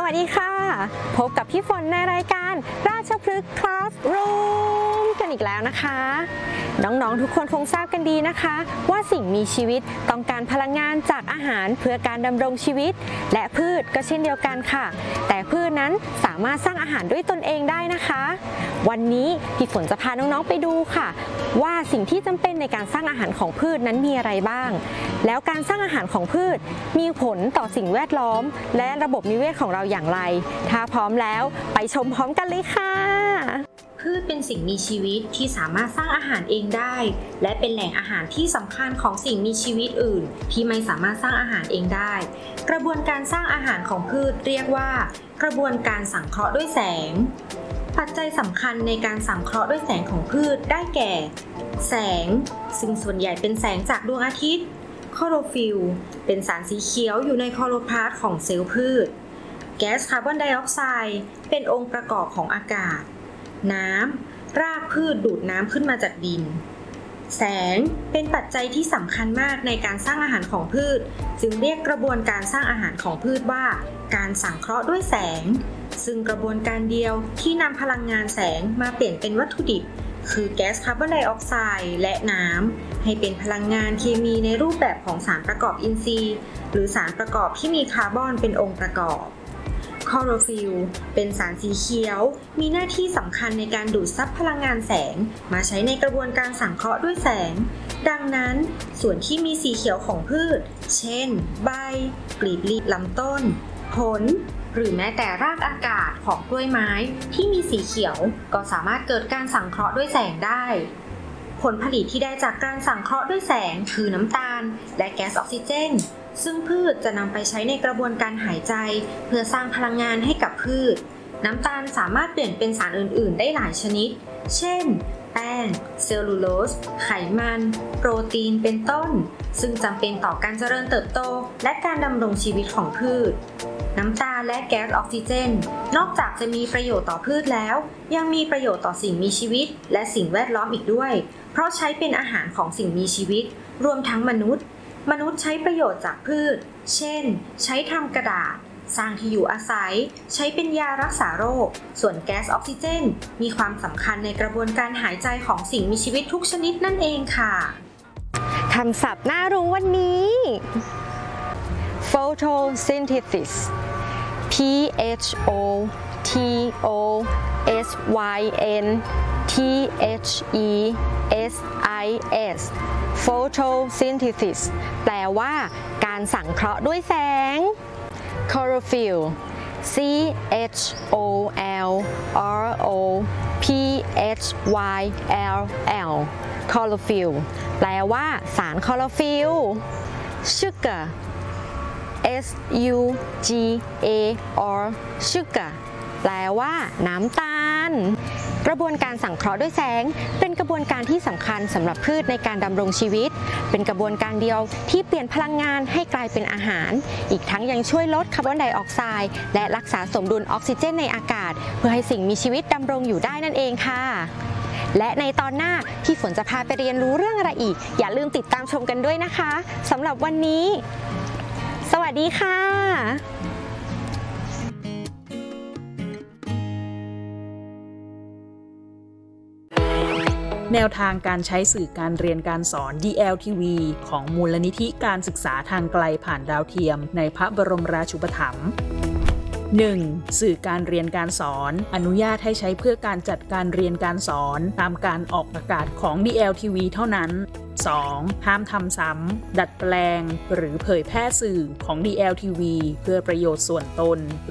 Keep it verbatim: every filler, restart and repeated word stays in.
วัสดีค่ะพบกับพี่ฝนในรายการราชพฤกษ์คลาสรูมกันอีกแล้วนะคะน้องๆทุกคนคงทราบกันดีนะคะว่าสิ่งมีชีวิตต้องการพลังงานจากอาหารเพื่อการดำรงชีวิตและพืชก็เช่นเดียวกันค่ะแต่พืชนั้นสามารถสร้างอาหารด้วยตนเองได้นะคะวันนี้พี่ฝนจะพาน้องๆไปดูค่ะว่าสิ่งที่จำเป็นในการสร้างอาหารของพืชนั้นมีอะไรบ้างแล้วการสร้างอาหารของพืชมีผลต่อสิ่งแวดล้อมและระบบนิเวศของเราอย่างไรถ้าพร้อมแล้วไปชมพร้อมกันเลยค่ะพืชเป็นสิ่งมีชีวิตที่สามารถสร้างอาหารเองได้และเป็นแหล่งอาหารที่สำคัญของสิ่งมีชีวิตอื่นที่ไม่สามารถสร้างอาหารเองได้กระบวนการสร้างอาหารของพืชเรียกว่ากระบวนการสังเคราะห์ด้วยแสงปัจจัยสำคัญในการสังเคราะห์ด้วยแสงของพืชได้แก่แสงซึ่งส่วนใหญ่เป็นแสงจากดวงอาทิตย์คลอโรฟิลล์เป็นสารสีเขียวอยู่ในคลอโรพลาสต์ของเซลล์พืชแก๊สคาร์บอนไดออกไซด์เป็นองค์ประกอบของอากาศน้ำรากพืชดูดน้ำขึ้นมาจากดินแสงเป็นปัจจัยที่สำคัญมากในการสร้างอาหารของพืชจึงเรียกกระบวนการสร้างอาหารของพืชว่าการสังเคราะห์ด้วยแสงซึ่งกระบวนการเดียวที่นำพลังงานแสงมาเปลี่ยนเป็นวัตถุดิบคือแก๊สคาร์บอนไดออกไซด์และน้ำให้เป็นพลังงานเคมีในรูปแบบของสารประกอบอินทรีย์หรือสารประกอบที่มีคาร์บอนเป็นองค์ประกอบคลอโรฟิลล์เป็นสารสีเขียวมีหน้าที่สำคัญในการดูดซับพลังงานแสงมาใช้ในกระบวนการสังเคราะห์ด้วยแสงดังนั้นส่วนที่มีสีเขียวของพืชเช่นใบกลีบลีบลำต้นผลหรือแม้แต่รากอากาศของกล้วยไม้ที่มีสีเขียวก็สามารถเกิดการสังเคราะห์ด้วยแสงได้ผลผลิตที่ได้จากการสังเคราะห์ด้วยแสงคือน้ำตาลและแก๊สออกซิเจนซึ่งพืชจะนำไปใช้ในกระบวนการหายใจเพื่อสร้างพลังงานให้กับพืชน้ำตาลสามารถเปลี่ยนเป็นสารอื่นๆได้หลายชนิดเช่นแป้งเซลลูโลสไขมันโปรตีนเป็นต้นซึ่งจำเป็นต่อการเจริญเติบโตและการดำรงชีวิตของพืชน้ำตาลและแก๊สออกซิเจนนอกจากจะมีประโยชน์ต่อพืชแล้วยังมีประโยชน์ต่อสิ่งมีชีวิตและสิ่งแวดล้อมอีกด้วยเพราะใช้เป็นอาหารของสิ่งมีชีวิตรวมทั้งมนุษย์มนุษย์ใช้ประโยชน์จากพืชเช่นใช้ทำกระดาษสร้างที่อยู่อาศัยใช้เป็นยารักษาโรคส่วนแก๊สออกซิเจนมีความสำคัญในกระบวนการหายใจของสิ่งมีชีวิตทุกชนิดนั่นเองค่ะคำศัพท์น่ารู้วันนี้ photosynthesis P H O T O S Y N T H E S I S photosynthesis แปลว่าการสังเคราะห์ด้วยแสง chlorophyll C H O L R O P H Y L L chlorophyll แปลว่าสารคลอโรฟิลล์ sugar S U G A R sugar แปลว่าน้ำตาลกระบวนการสังเคราะห์ด้วยแสงเป็นกระบวนการที่สำคัญสำหรับพืชในการดำรงชีวิตเป็นกระบวนการเดียวที่เปลี่ยนพลังงานให้กลายเป็นอาหารอีกทั้งยังช่วยลดคาร์บอนไดออกไซด์และรักษาสมดุลออกซิเจนในอากาศเพื่อให้สิ่งมีชีวิตดำรงอยู่ได้นั่นเองค่ะและในตอนหน้าพี่ฝนจะพาไปเรียนรู้เรื่องอะไรอีกอย่าลืมติดตามชมกันด้วยนะคะสำหรับวันนี้สวัสดีค่ะแนวทางการใช้สื่อการเรียนการสอน ดี แอล ที วี ของมูลนิธิการศึกษาทางไกลผ่านดาวเทียมในพระบรมราชูปถัมภ์ หนึ่ง. สื่อการเรียนการสอนอนุญาตให้ใช้เพื่อการจัดการเรียนการสอนตามการออกอากาศของ ดี แอล ที วี เท่านั้น สอง. ห้ามทำซ้ำดัดแปลงหรือเผยแพร่สื่อของ ดี แอล ที วี เพื่อประโยชน์ส่วนตน